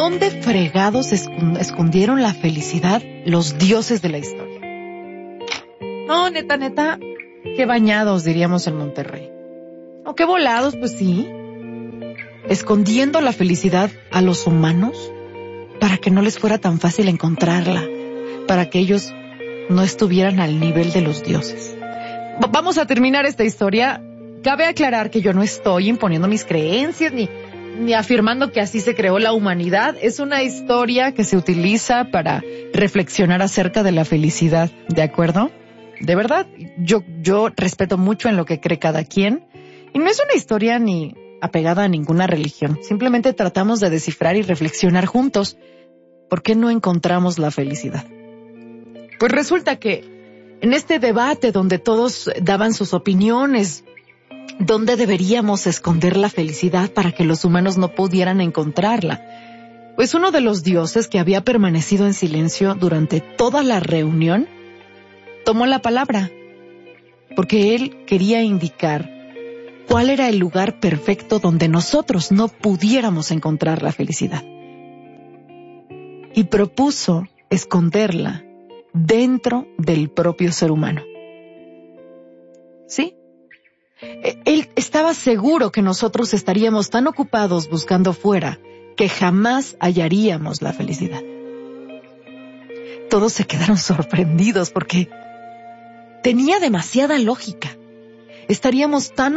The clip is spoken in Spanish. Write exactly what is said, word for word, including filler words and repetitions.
¿dónde fregados escondieron la felicidad los dioses de la historia? No, neta, neta, qué bañados, diríamos en Monterrey. O qué volados, pues sí. Escondiendo la felicidad a los humanos para que no les fuera tan fácil encontrarla, para que ellos no estuvieran al nivel de los dioses. V- vamos a terminar esta historia. Cabe aclarar que yo no estoy imponiendo mis creencias ni, ni afirmando que así se creó la humanidad. Es una historia que se utiliza para reflexionar acerca de la felicidad, ¿de acuerdo? De verdad, yo, yo respeto mucho en lo que cree cada quien. Y no es una historia ni apegada a ninguna religión. Simplemente tratamos de descifrar y reflexionar juntos. ¿Por qué no encontramos la felicidad? Pues resulta que en este debate donde todos daban sus opiniones, ¿dónde deberíamos esconder la felicidad para que los humanos no pudieran encontrarla? Pues uno de los dioses que había permanecido en silencio durante toda la reunión tomó la palabra, porque él quería indicar cuál era el lugar perfecto donde nosotros no pudiéramos encontrar la felicidad. Y propuso esconderla dentro del propio ser humano. ¿Sí? Él estaba seguro que nosotros estaríamos tan ocupados buscando fuera que jamás hallaríamos la felicidad. Todos se quedaron sorprendidos porque tenía demasiada lógica. Estaríamos tan